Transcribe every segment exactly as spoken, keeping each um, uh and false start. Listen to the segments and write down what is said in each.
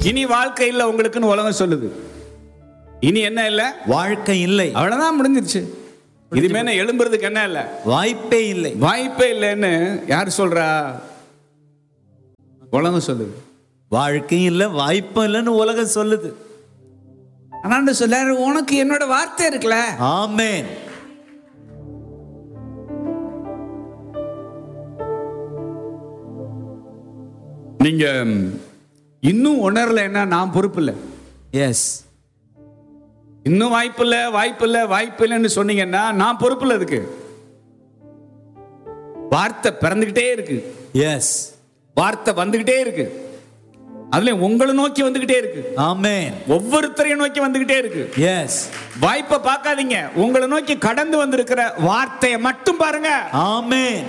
இனி வாழ்க்கை இல்லை உங்களுக்குன்னு உலகம் சொல்லுது. இனி என்ன இல்ல? வாழ்க்கை இல்லை. அவ்வளவுதான், முடிஞ்சிருச்சு. இதுமே எழும்புறதுக்கு என்ன இல்ல? வாய்ப்பே இல்லை. வாய்ப்பே இல்லைன்னு யார் சொல்றா? உலகம் சொல்லுது. வாழ்க்கை இல்ல, வாய்ப்பு இல்லைன்னு உலகம் சொல்லுது. ஆனா சொல்றாரு, உனக்கு என்னோட வார்த்தை இருக்குல்ல. ஆமென். நீங்க இன்னும் உணரலைன்னா நான் பொறுப்பு இல்லை. எஸ், இன்னும் வாய்ப்பு இல்லை, வாய்ப்பு இல்லை, வாய்ப்பு இல்லைன்னு சொன்னீங்கன்னா நான் பொறுப்பு இல்லை. அதுக்கு வார்த்தை பிறந்துகிட்டே இருக்கு. எஸ், வார்த்தை வந்துகிட்டே இருக்கு. அதுல உங்களை நோக்கி வந்துகிட்டே இருக்கு. ஆமென். ஒவ்வொருத்தரையும் நோக்கி வந்துகிட்டே இருக்கு. எஸ், வாய்ப்பை பார்க்காதீங்க, உங்களை நோக்கி கடந்து வந்திருக்கிற வார்த்தையை மட்டும் பாருங்க. ஆமென்.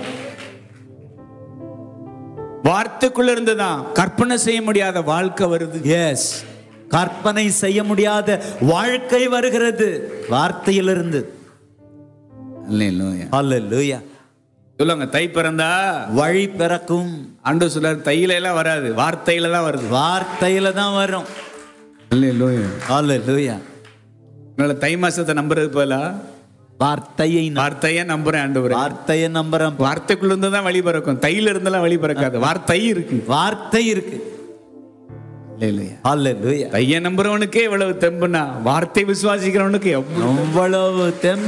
வார்த்தைக்குள்ள இருந்துதான் கற்பனை செய்ய முடியாத வாழ்க்கை வருது. எஸ், கற்பனை செய்ய முடியாத வாழ்க்கை வருகிறது வார்த்தையிலிருந்து. அல்லேலூயா, அல்லேலூயா. சொல்லுங்க, தை பிறந்தா வழி பிறக்கும். ஆண்டவர் சொல்றாரு, தையில எல்லாம் வராது, வார்த்தையில தான் வருது. வார்த்தையில தான் வரும். அல்லேலூயா, அல்லேலூயா. அதனால தை மாசத்தை நம்புறது போல வார்த்தையை வார்த்தையை நம்புறேன். ஆண்டவரே, வார்த்தையை நம்புறேன். வார்த்தைக்குள்ள இருந்து தான் வழி பிறக்கும், தையில இருந்தெல்லாம் வழி பிறக்காது. வார்த்தை இருக்கு, வார்த்தை இருக்கு. தைய நம்புறவனுக்கே எவ்வளவு தெம்புனா, வார்த்தை விசுவாசிக்கிறவனுக்கு எவ்வளவு தெம்பு.